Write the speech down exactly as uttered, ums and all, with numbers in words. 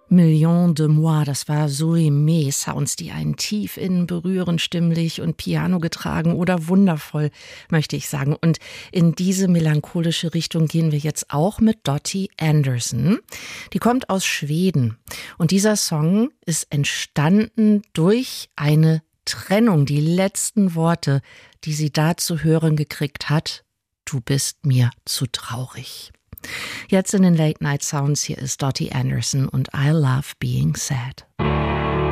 Millions de Moi, das war Zoe May, Sounds, die einen tief innen berühren, stimmlich und Piano getragen oder wundervoll, möchte ich sagen. Und in diese melancholische Richtung gehen wir jetzt auch mit Dottie Anderson. Die kommt aus Schweden und dieser Song ist entstanden durch eine Trennung. Die letzten Worte, die sie da zu hören gekriegt hat: Du bist mir zu traurig. Jetzt in den Late Night Sounds, hier ist Dottie Anderson und I Love Being Sad.